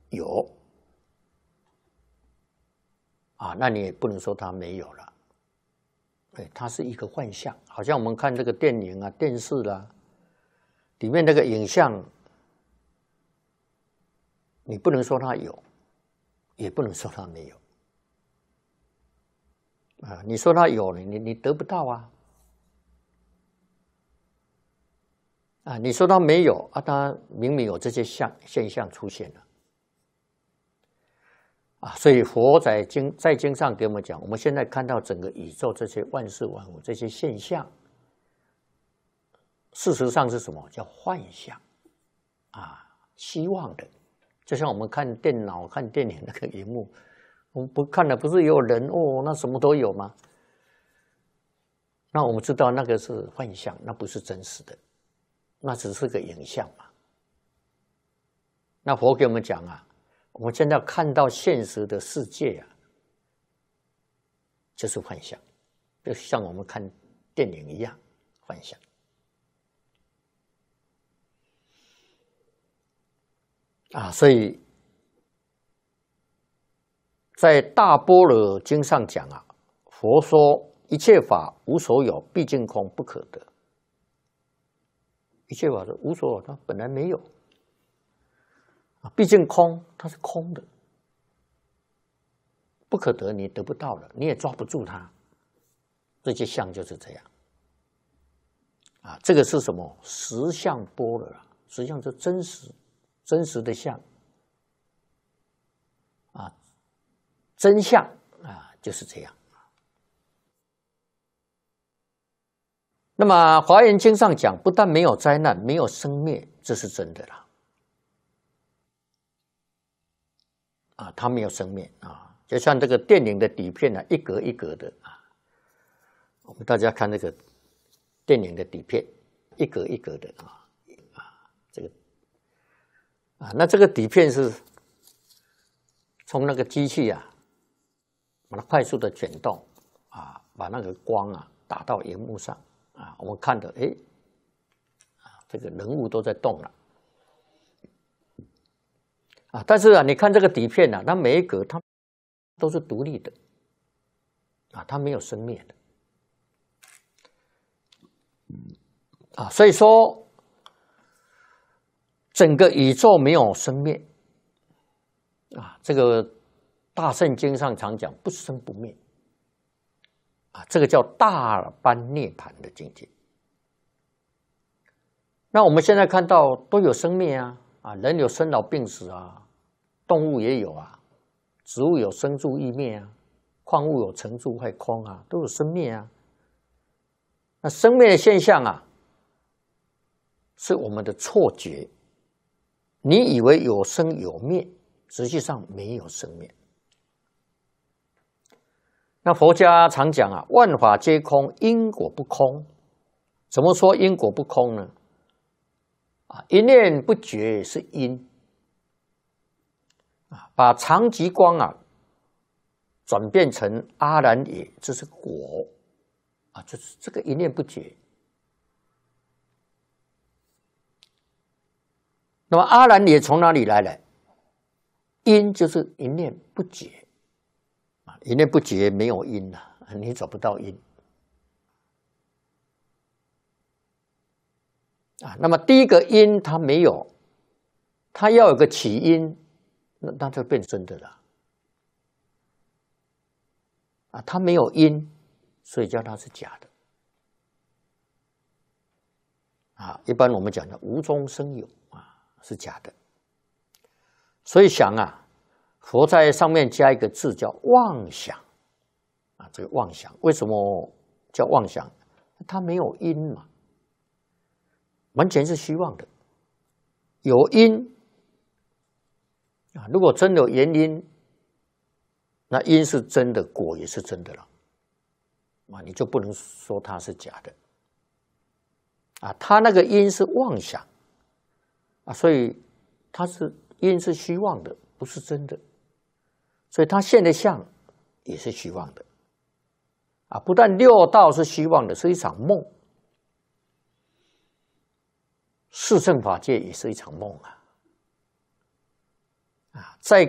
有啊，那你也不能说它没有了。它是一个幻象，好像我们看这个电影啊、电视啦，里面那个影像，你不能说它有，也不能说它没有。啊，你说它有，你得不到啊。啊，你说它没有啊，它明明有这些现象出现了。啊，所以佛在经上给我们讲，我们现在看到整个宇宙这些万事万物这些现象，事实上是什么？叫幻象啊，希望的。就像我们看电脑、看电影那个荧幕，我们不看的不是也有人哦，那什么都有吗？那我们知道那个是幻象，那不是真实的，那只是个影像嘛。那佛给我们讲啊，我们现在看到现实的世界啊，就是幻象，就像我们看电影一样，幻象。啊，所以在大般若经上讲啊，佛说一切法无所有，毕竟空，不可得。一切法是无所有，它本来没有。毕竟空，它是空的，不可得，你得不到了，你也抓不住它。这些相就是这样。啊，这个是什么？实相般若啊，实相是真实的相。啊，真相啊，就是这样。那么《华严经》上讲，不但没有灾难，没有生灭，这是真的啦。啊，它没有生灭啊，就像这个电影的底片啊，一格一格的啊。我们大家看那个电影的底片，一格一格的啊，这个啊，那这个底片是从那个机器啊，把它快速的卷动啊，把那个光啊打到荧幕上啊，我们看的这个人物都在动了。啊，但是啊，你看这个底片啊，它每一格它都是独立的，啊，它没有生灭的，啊，所以说整个宇宙没有生灭，啊，这个大乘经上常讲不生不灭，啊，这个叫大般涅槃的境界。那我们现在看到都有生灭啊。啊，人有生老病死啊，动物也有啊，植物有生住异灭啊，矿物有成住坏空啊，都有生灭啊。那生灭的现象啊，是我们的错觉。你以为有生有灭，实际上没有生灭。那佛家常讲啊，万法皆空，因果不空。怎么说因果不空呢？啊，一念不觉是因，啊，把常寂光啊转变成阿兰也，这是果，啊，就是这个一念不觉。那么阿兰也从哪里来的？因就是一念不觉，啊，一念不觉没有因啊，你找不到因。啊，那么第一个因它没有，它要有个起因，那就变真的了。啊，它没有因，所以叫它是假的。啊，一般我们讲的无中生有啊，是假的。所以想啊，佛在上面加一个字叫妄想，啊，这个妄想为什么叫妄想？它没有因嘛。完全是虚妄的，有因啊。如果真有原因，那因是真的，果也是真的了啊，你就不能说它是假的啊。它那个因是妄想啊，所以它是因是虚妄的，不是真的，所以它现的相也是虚妄的啊。不但六道是虚妄的，是一场梦。四圣法界也是一场梦啊！ 在